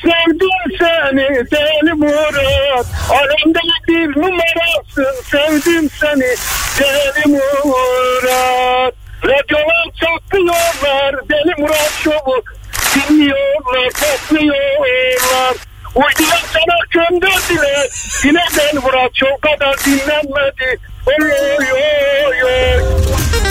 Sevdim seni deli Murat, alemde bir numarasın. Sevdim seni deli Murat. Radyolar çatlıyorlar, Deli Murat Show'u dinliyorlar, patlıyorlar. Uyduya sana gönderdiler, yine Deli Murat Show kadar dinlenmedi. Oy oy oy.